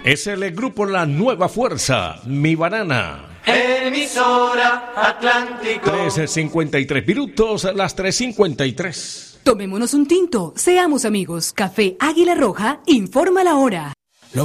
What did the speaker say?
Es el grupo La Nueva Fuerza, Mi Banana. Emisora Atlántico. 3:53 minutos, las 3:53. Tomémonos un tinto, seamos amigos. Café Águila Roja informa la hora.